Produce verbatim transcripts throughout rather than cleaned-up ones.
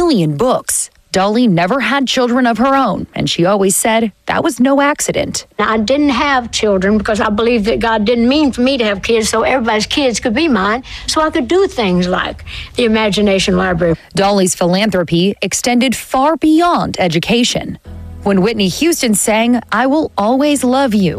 million books. Dolly never had children of her own, and she always said that was no accident. I didn't have children because I believe that God didn't mean for me to have kids so everybody's kids could be mine, so I could do things like the Imagination Library. Dolly's philanthropy extended far beyond education. When Whitney Houston sang, "I Will Always Love You,"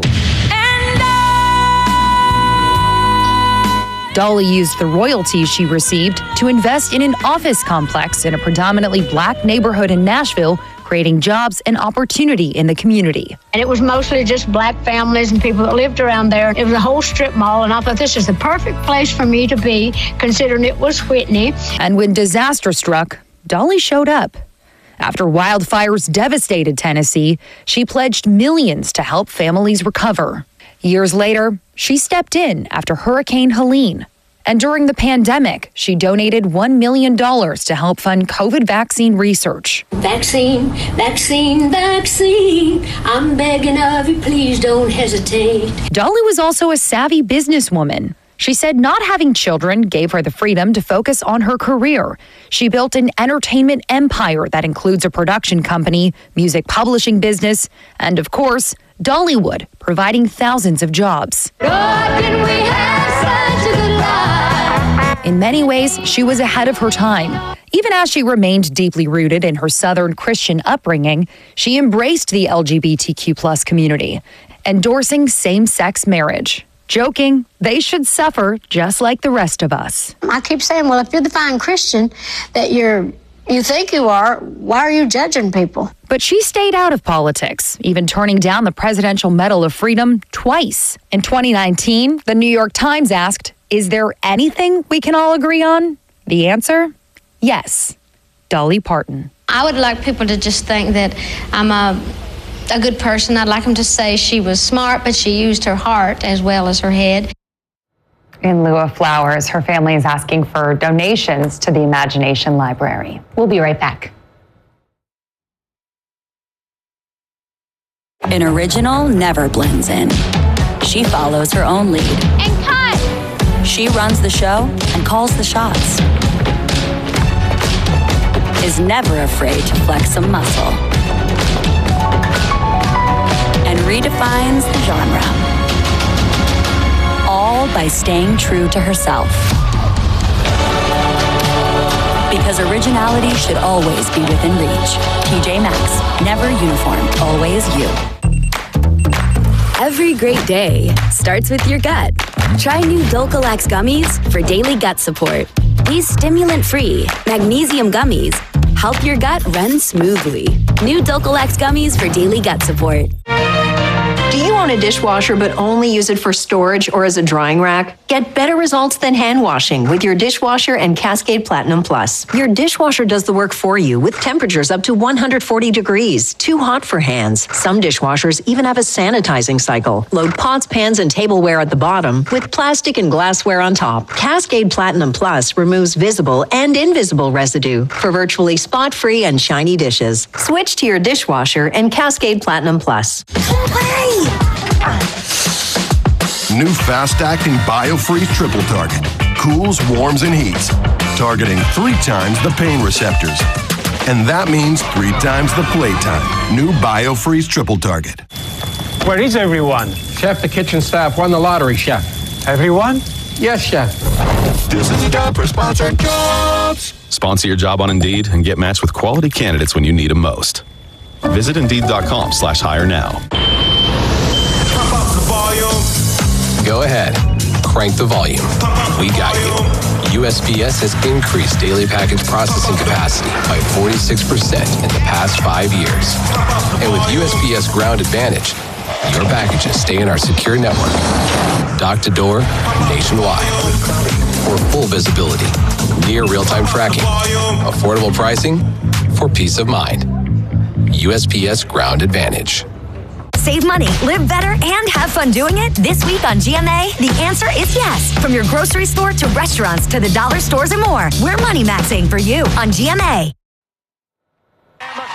Dolly used the royalties she received to invest in an office complex in a predominantly black neighborhood in Nashville, creating jobs and opportunity in the community. And it was mostly just black families and people that lived around there. It was a whole strip mall, and I thought this is the perfect place for me to be, considering it was Whitney. And when disaster struck, Dolly showed up. After wildfires devastated Tennessee, she pledged millions to help families recover. Years later, she stepped in after Hurricane Helene. And during the pandemic, she donated one million dollars to help fund COVID vaccine research. Vaccine, vaccine, vaccine. I'm begging of you, please don't hesitate. Dolly was also a savvy businesswoman. She said not having children gave her the freedom to focus on her career. She built an entertainment empire that includes a production company, music publishing business, and of course, Dollywood, providing thousands of jobs. God, can we have such a good life? In many ways, she was ahead of her time. Even as she remained deeply rooted in her Southern Christian upbringing, she embraced the L G B T Q plus community, endorsing same-sex marriage. Joking, they should suffer just like the rest of us. I keep saying, well, if you're the fine Christian that you're you think you are, why are you judging people? But she stayed out of politics, even turning down the Presidential Medal of Freedom twice. In twenty nineteen, the New York Times asked, "Is there anything we can all agree on?" The answer? Yes. Dolly Parton. I would like people to just think that I'm a a good person. I'd like them to say she was smart, but she used her heart as well as her head. In lieu of flowers, her family is asking for donations to the Imagination Library. We'll be right back. An original never blends in. She follows her own lead. And cut! She runs the show and calls the shots. Is never afraid to flex some muscle. And redefines the genre. All by staying true to herself. Because originality should always be within reach. T J Maxx, never uniform, always you. Every great day starts with your gut. Try new Dulcolax gummies for daily gut support. These stimulant-free magnesium gummies help your gut run smoothly. New Dulcolax gummies for daily gut support. Do you own a dishwasher but only use it for storage or as a drying rack? Get better results than hand washing with your dishwasher and Cascade Platinum Plus. Your dishwasher does the work for you with temperatures up to one hundred forty degrees, too hot for hands. Some dishwashers even have a sanitizing cycle. Load pots, pans, and tableware at the bottom with plastic and glassware on top. Cascade Platinum Plus removes visible and invisible residue for virtually spot-free and shiny dishes. Switch to your dishwasher and Cascade Platinum Plus. New fast-acting BioFreeze Triple Target. Cools, warms, and heats. Targeting three times the pain receptors. And that means three times the playtime. New BioFreeze Triple Target. Where is everyone? Chef, the kitchen staff won the lottery, Chef. Everyone? Yes, Chef. This is a job for Sponsored Jobs. Sponsor your job on Indeed and get matched with quality candidates when you need them most. Visit Indeed.com slash hire now. Go ahead. Crank the volume. We got you. U S P S has increased daily package processing capacity by forty-six percent in the past five years. And with U S P S Ground Advantage, your packages stay in our secure network, dock to door, nationwide. For full visibility, near real-time tracking, affordable pricing, for peace of mind. U S P S Ground Advantage. Save money, live better, and have fun doing it? This week on G M A, the answer is yes. From your grocery store to restaurants to the dollar stores and more, we're money maxing for you on G M A.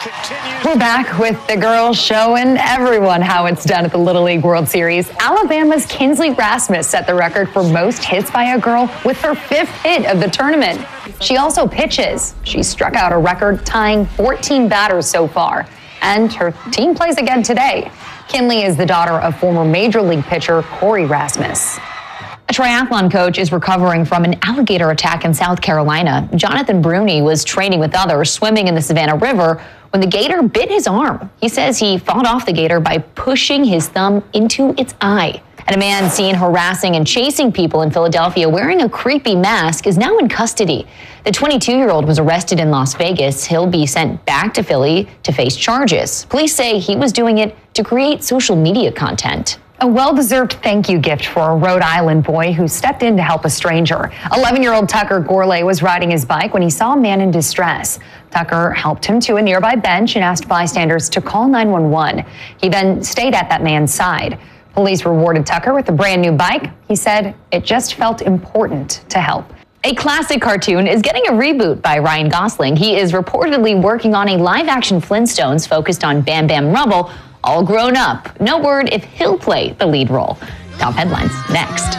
We're back with the girls showing everyone how it's done at the Little League World Series. Alabama's Kinsley Rasmus set the record for most hits by a girl with her fifth hit of the tournament. She also pitches. She struck out a record, tying fourteen batters so far. And her team plays again today. Kinley is the daughter of former Major League pitcher Corey Rasmus. A triathlon coach is recovering from an alligator attack in South Carolina. Jonathan Bruni was training with others swimming in the Savannah River when the gator bit his arm. He says he fought off the gator by pushing his thumb into its eye. And a man seen harassing and chasing people in Philadelphia wearing a creepy mask is now in custody. The twenty-two-year-old was arrested in Las Vegas. He'll be sent back to Philly to face charges. Police say he was doing it to create social media content. A well-deserved thank you gift for a Rhode Island boy who stepped in to help a stranger. eleven-year-old Tucker Gourlay was riding his bike when he saw a man in distress. Tucker helped him to a nearby bench and asked bystanders to call nine one one. He then stayed at that man's side. Police rewarded Tucker with a brand new bike. He said it just felt important to help. A classic cartoon is getting a reboot by Ryan Gosling. He is reportedly working on a live-action Flintstones focused on Bam Bam Rubble, all grown up. No word if he'll play the lead role. Top headlines next.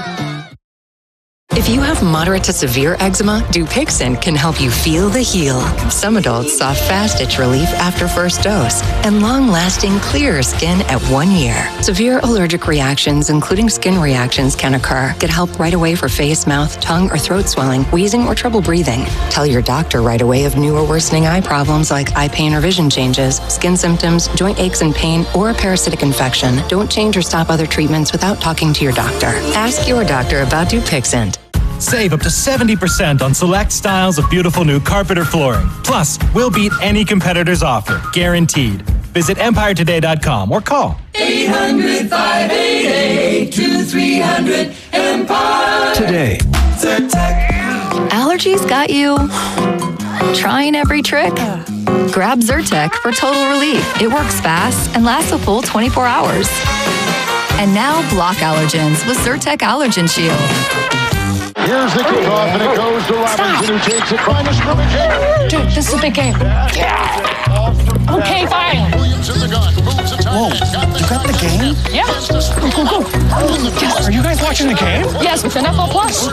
If you have moderate to severe eczema, Dupixent can help you feel the heal. Some adults saw fast itch relief after first dose and long-lasting clearer skin at one year. Severe allergic reactions, including skin reactions, can occur. Get help right away for face, mouth, tongue, or throat swelling, wheezing, or trouble breathing. Tell your doctor right away of new or worsening eye problems like eye pain or vision changes, skin symptoms, joint aches and pain, or a parasitic infection. Don't change or stop other treatments without talking to your doctor. Ask your doctor about Dupixent. Save up to seventy percent on select styles of beautiful new carpet or flooring. Plus, we'll beat any competitor's offer, guaranteed. Visit empire today dot com or call eight hundred, five eight eight, two three hundred, Empire. today. Zyrtec. Allergies got you trying every trick? Grab Zyrtec for total relief. It works fast and lasts a full twenty-four hours. And now block allergens with Zyrtec Allergen Shield. Here's the kickoff, and it goes to Robinson, who takes it by the scrimmage. Dude, this is a big game. Yeah. Okay, fine. Williams in the gun, moves a Whoa, you got the game? Yeah. Cool, cool, cool. Are you guys watching the game? Yes, with N F L Plus.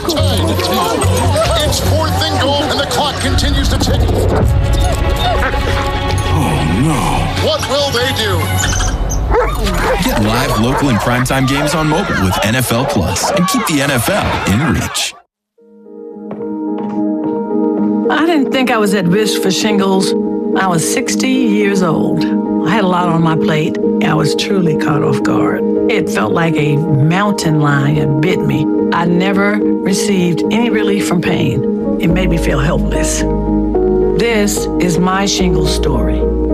It's fourth and goal, and the clock continues to tick. Oh, no. What will they do? Get live, local, and primetime games on mobile with N F L Plus, and keep the N F L in reach. I didn't think I was at risk for shingles. I was sixty years old. I had a lot on my plate. I was truly caught off guard. It felt like a mountain lion bit me. I never received any relief from pain. It made me feel helpless. This is my shingles story.